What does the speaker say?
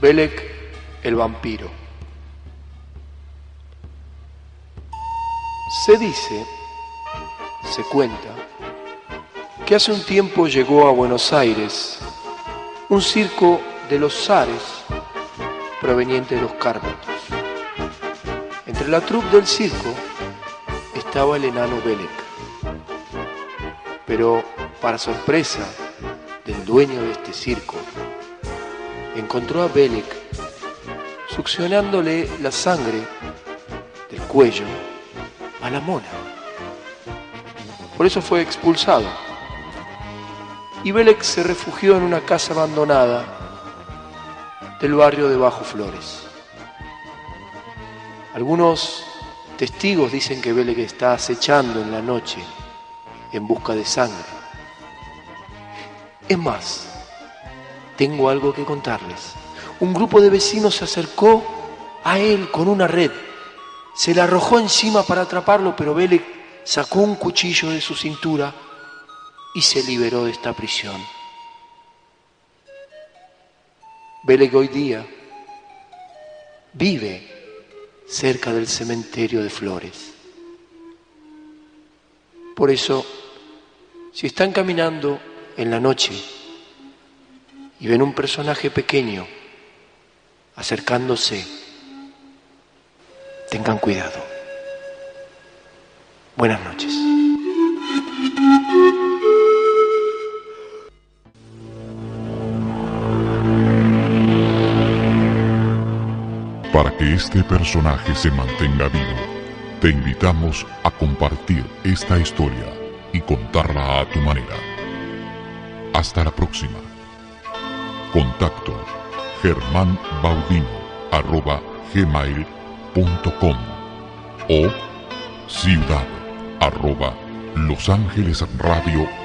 Belek el vampiro. Se cuenta, que hace un tiempo llegó a Buenos Aires un circo de los zares proveniente de los Cárpatos. Entre la troupe del circo estaba el enano Belek. Pero, para sorpresa del dueño de este circo, encontró a Belek succionándole la sangre del cuello a la mona. Por eso fue expulsado. Y Belek se refugió en una casa abandonada del barrio de Bajo Flores. Algunos testigos dicen que Belek está acechando en la noche en busca de sangre. Es más, tengo algo que contarles. Un grupo de vecinos se acercó a él con una red. Se la arrojó encima para atraparlo, pero Belek sacó un cuchillo de su cintura y se liberó de esta prisión. Belek hoy día vive cerca del cementerio de Flores. Por eso, si están caminando en la noche y ven un personaje pequeño acercándose, tengan cuidado. Buenas noches. Para que este personaje se mantenga vivo, te invitamos a compartir esta historia y contarla a tu manera. Hasta la próxima. Contacto germanbaudino@gmail.com o ciudad@losangelesradio.com.